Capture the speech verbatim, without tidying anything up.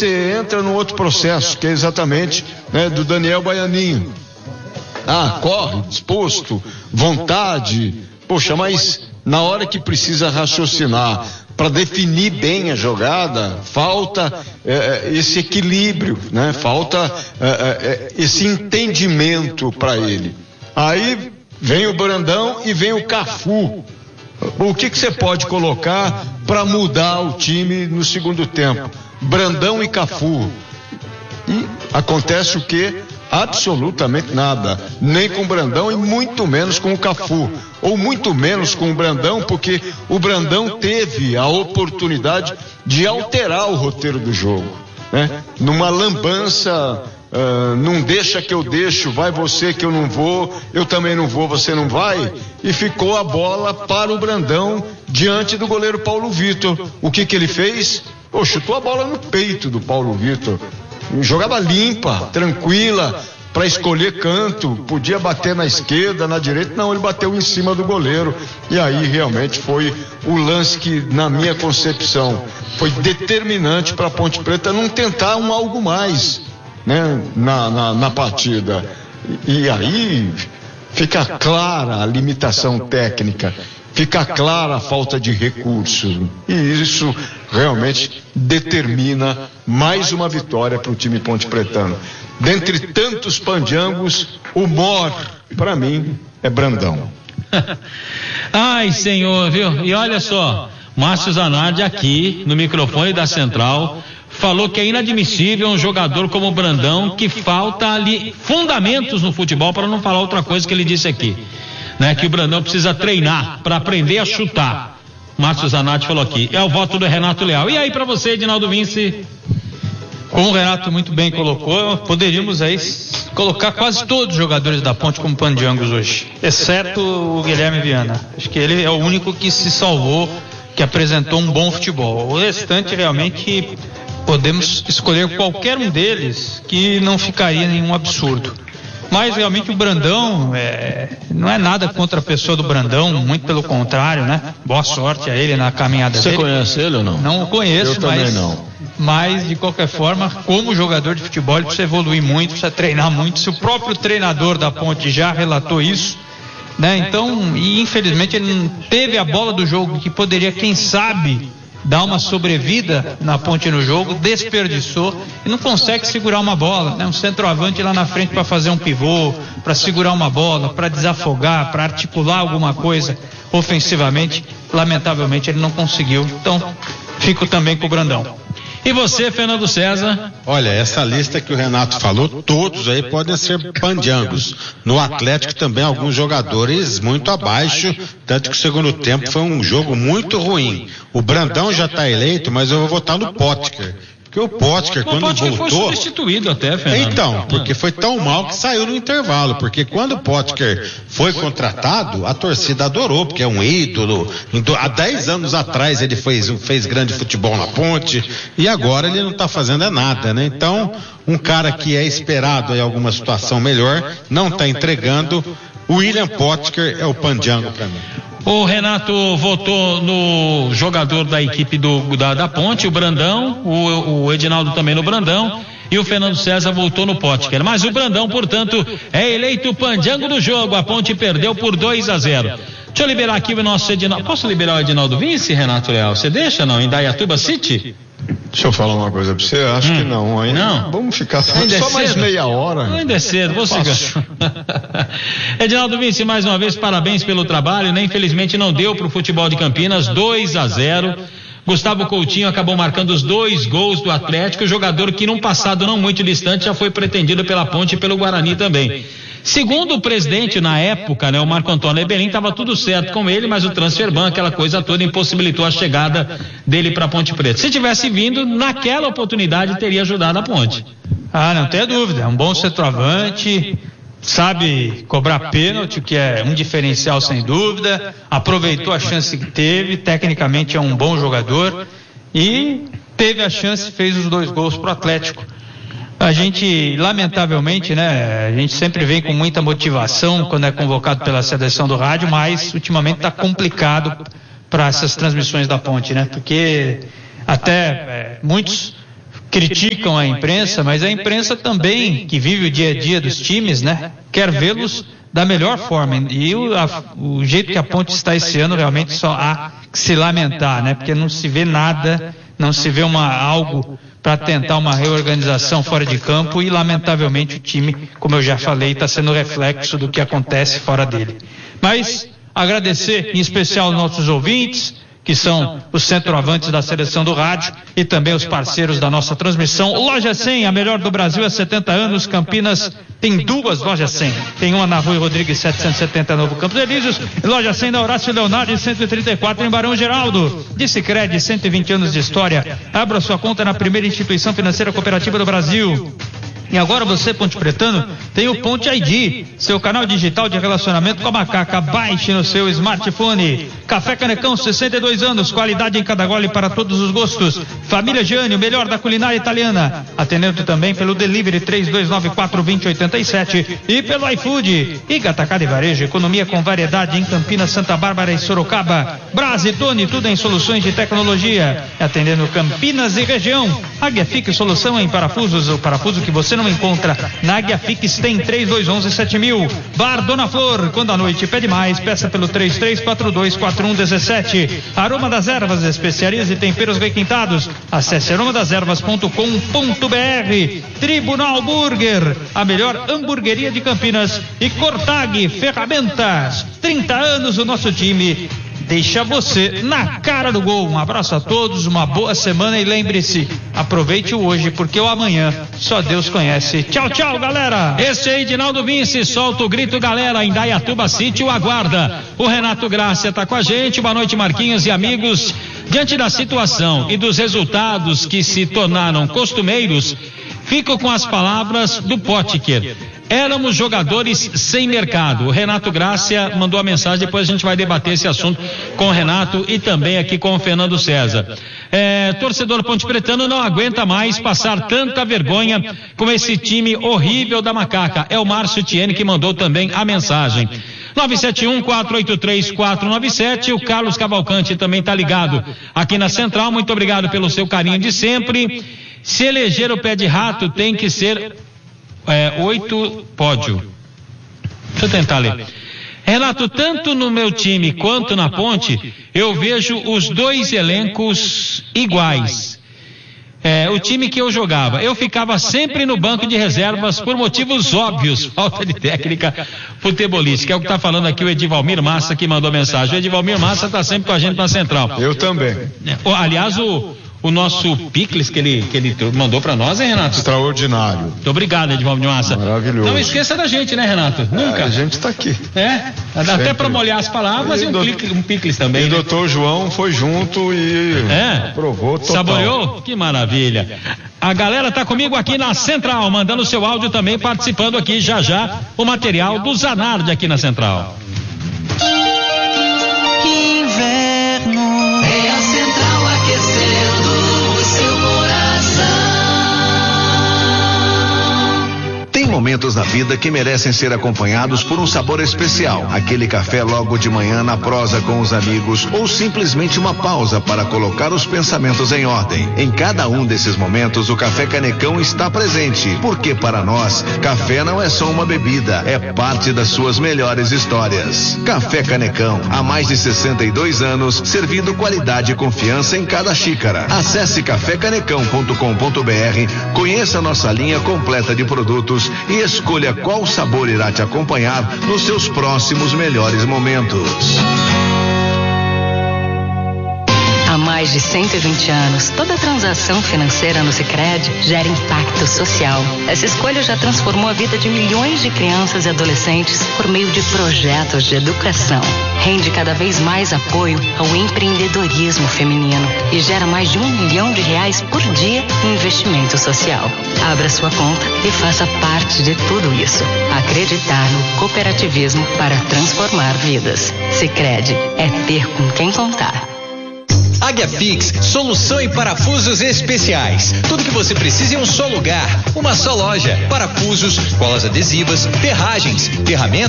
você entra num outro processo, que é exatamente, né, do Daniel Baianinho. Ah, corre, disposto, vontade, poxa, mas na hora que precisa raciocinar para definir bem a jogada, falta é, esse equilíbrio, né? Falta é, é, esse entendimento para ele. Aí vem o Brandão e vem o Cafu. O que que você pode colocar para mudar o time no segundo tempo? Brandão e Cafu. E acontece o quê? Absolutamente nada, nem com o Brandão e muito menos com o Cafu, ou muito menos com o Brandão, porque o Brandão teve a oportunidade de alterar o roteiro do jogo, né? Numa lambança, uh, não deixa que eu deixo, vai você que eu não vou, eu também não vou, você não vai, e ficou a bola para o Brandão diante do goleiro Paulo Vitor. O que que ele fez? Pô, chutou a bola no peito do Paulo Vitor. Jogava limpa, tranquila, para escolher canto, podia bater na esquerda, na direita, não, ele bateu em cima do goleiro, e aí realmente foi o lance que, na minha concepção, foi determinante para a Ponte Preta não tentar um algo mais, né, na, na, na partida, e, e aí fica clara a limitação técnica, fica clara a falta de recursos, e isso realmente determina mais uma vitória para o time ponte-pretano. Dentre tantos pandiangos, o maior, para mim, é Brandão. Ai, senhor, viu? E olha só, Márcio Zanardi aqui, no microfone da Central, falou que é inadmissível um jogador como o Brandão, que falta ali fundamentos no futebol, para não falar outra coisa que ele disse aqui. Né, que o Brandão precisa treinar para aprender a chutar. Márcio Zanardi falou aqui. É o voto do Renato Leal. E aí para você, Edinaldo Vinci? Como o Renato muito bem colocou, poderíamos aí colocar quase todos os jogadores da Ponte como pandiangos hoje, exceto o Guilherme Viana. Acho que ele é o único que se salvou, que apresentou um bom futebol. O restante realmente podemos escolher qualquer um deles que não ficaria nenhum absurdo. Mas realmente o Brandão, é, não é nada contra a pessoa do Brandão, muito pelo contrário, né? Boa sorte a ele na caminhada Você dele. Você conhece ele ou não? Não o conheço, Eu mas, também não. mas de qualquer forma, como jogador de futebol, ele precisa evoluir muito, precisa treinar muito. Se o próprio treinador da Ponte já relatou isso, né? Então, e infelizmente ele não teve a bola do jogo que poderia, quem sabe, dar uma sobrevida na Ponte no jogo, desperdiçou e não consegue segurar uma bola, né? Um centroavante lá na frente para fazer um pivô, para segurar uma bola, para desafogar, para articular alguma coisa ofensivamente, lamentavelmente ele não conseguiu. Então, fico também com o Brandão. E você, Fernando César? Olha, essa lista que o Renato falou, todos aí podem ser pandiangos. No Atlético também alguns jogadores muito abaixo, tanto que o segundo tempo foi um jogo muito ruim. O Brandão já está eleito, mas eu vou votar no Potker. Porque o Potker, quando Potker voltou... foi substituído até, Fernando. Então, porque foi tão mal que saiu no intervalo. Porque quando o Potker foi contratado, a torcida adorou, porque é um ídolo. Há dez anos atrás ele fez, fez grande futebol na Ponte, e agora ele não está fazendo é nada, né? Então, um cara que é esperado em alguma situação melhor, não está entregando. O William Potker é o pandiango para mim. O Renato votou no jogador da equipe do, da, da Ponte, o Brandão, o, o Edinaldo também no Brandão, e o Fernando César votou no Potker. Mas o Brandão, portanto, é eleito o pandiango do jogo. A Ponte perdeu por dois a zero. Deixa eu liberar aqui o nosso Edinaldo. Posso liberar o Edinaldo Vinci, Renato Leal? Você deixa, não? Em Dayatuba City? Deixa eu falar uma coisa pra você, acho hum. que não, ainda. Não? Vamos ficar só, ainda só é mais meia hora. Ainda é cedo, vou seguir. Edinaldo Vinci, mais uma vez, parabéns pelo trabalho, né? Infelizmente não deu pro futebol de Campinas, dois a zero. Gustavo Coutinho acabou marcando os dois gols do Atlético, jogador que num passado não muito distante já foi pretendido pela Ponte e pelo Guarani também. Segundo o presidente na época, né, o Marco Antônio Ebelim, estava tudo certo com ele, mas o transfer ban, aquela coisa toda, impossibilitou a chegada dele para Ponte Preta. Se tivesse vindo, naquela oportunidade teria ajudado a Ponte. Ah, não tem dúvida, é um bom centroavante, sabe cobrar pênalti, que é um diferencial sem dúvida, aproveitou a chance que teve, tecnicamente é um bom jogador e teve a chance, fez os dois gols pro Atlético. A gente, lamentavelmente, né, a gente sempre vem com muita motivação quando é convocado pela seleção do rádio, mas ultimamente está complicado para essas transmissões da Ponte, né, porque até é, muitos criticam a imprensa, mas a imprensa também, que vive o dia a dia dos times, né, quer vê-los da melhor forma. E o, a, o jeito que a Ponte está esse ano, realmente só há que se lamentar, né, porque não se vê nada, não se vê uma, algo para tentar uma reorganização fora de campo, e lamentavelmente o time, como eu já falei, está sendo reflexo do que acontece fora dele. Mas agradecer em especial aos nossos ouvintes, que são os centroavantes da seleção do rádio, e também os parceiros da nossa transmissão. Loja cem, a melhor do Brasil há setenta anos. Campinas tem duas lojas cem. Tem uma na Rua Rodrigues setecentos e setenta, Novo Campos Elíseos, e loja cem da Horácio Leonardo cento e trinta e quatro em Barão Geraldo. De Sicredi, cento e vinte anos de história. Abra sua conta na primeira instituição financeira cooperativa do Brasil. E agora você, Ponte Pretano, tem o Ponte I D, seu canal digital de relacionamento com a Macaca. Baixe no seu smartphone. Café Canecão, sessenta e dois anos, qualidade em cada gole para todos os gostos. Família Gianni, o melhor da culinária italiana. Atendendo também pelo delivery três dois nove quatro, dois zero oito sete e pelo iFood. Iga Atacado e Varejo, economia com variedade em Campinas, Santa Bárbara e Sorocaba. Brasitone, tudo em soluções de tecnologia. Atendendo Campinas e região. Águia Fix, solução em parafusos, o parafuso que você não encontra na Águia Fix tem três dois um um sete mil. Bar Dona Flor, quando a noite pede mais, peça pelo três três quatro dois quatro um um sete. Aroma das Ervas, especiarias e temperos requintados. Acesse aroma das ervas ponto com ponto b r. Tribunal Burger, a melhor hamburgueria de Campinas. E Cortag Ferramentas, trinta anos o nosso time deixa você na cara do gol. Um abraço a todos, uma boa semana e lembre-se, aproveite o hoje porque o amanhã só Deus conhece. Tchau, tchau, galera. Esse é Edinaldo Vinci, solta o grito, galera. Em Dayatuba City o aguarda. O Renato Grácia tá com a gente. Boa noite, Marquinhos e amigos. Diante da situação e dos resultados que se tornaram costumeiros, fico com as palavras do Potker. Éramos jogadores sem mercado. O Renato Grácia mandou a mensagem, depois a gente vai debater esse assunto com o Renato e também aqui com o Fernando César. É, torcedor Ponte Pretano não aguenta mais passar tanta vergonha com esse time horrível da Macaca. É o Márcio Tiene que mandou também a mensagem. nove sete um, quatro oito três, quatro nove sete. O Carlos Cavalcante também está ligado aqui na Central. Muito obrigado pelo seu carinho de sempre. Se eleger o pé de rato tem que ser É, oito pódio. Deixa eu tentar ler. Renato, tanto no meu time quanto na Ponte, eu vejo os dois elencos iguais. É, o time que eu jogava, eu ficava sempre no banco de reservas por motivos óbvios, falta de técnica futebolística. É o que está falando aqui o Edivalmir Massa, que mandou mensagem. O Edivalmir Massa está sempre com a gente na Central. Eu também. É, aliás, o O nosso Picles que ele, que ele mandou para nós, hein, Renato? Extraordinário. Muito obrigado, Edvaldo de Massa. Maravilhoso. Não esqueça da gente, né, Renato? Nunca. É, a gente está aqui. É, até para molhar as palavras e, e um, doutor, um Picles também. E o né? doutor João foi junto e é. aprovou total. Saboreou? Que maravilha. A galera tá comigo aqui na Central, mandando seu áudio também, participando aqui já já o material do Zanardi aqui na Central. Inverno é a Central aquecendo o seu coração. Tem momentos na vida que merecem ser acompanhados por um sabor especial. Aquele café logo de manhã na prosa com os amigos ou simplesmente uma pausa para colocar os pensamentos em ordem. Em cada um desses momentos o Café Canecão está presente, porque para nós, café não é só uma bebida, é parte das suas melhores histórias. Café Canecão, há mais de sessenta e dois anos, servindo qualidade e confiança em cada xícara. Acesse café canecão ponto com ponto b r, conheça nossa linha completa de produtos e escolha qual sabor irá te acompanhar nos seus próximos melhores momentos. Há mais de cento e vinte anos, toda transação financeira no Sicredi gera impacto social. Essa escolha já transformou a vida de milhões de crianças e adolescentes por meio de projetos de educação. Rende cada vez mais apoio ao empreendedorismo feminino e gera mais de um milhão de reais por dia em investimento social. Abra sua conta e faça parte de tudo isso. Acreditar no cooperativismo para transformar vidas. Sicredi é ter com quem contar. Águia Fix, solução em parafusos especiais. Tudo que você precisa em um só lugar, uma só loja. Parafusos, colas adesivas, ferragens, ferramentas